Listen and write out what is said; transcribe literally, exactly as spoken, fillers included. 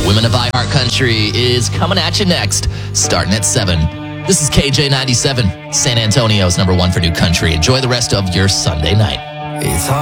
Women of iHeart Country is coming at you next, starting at seven. This is K J ninety-seven, San Antonio's number one for new country. Enjoy the rest of your Sunday night. It's hard.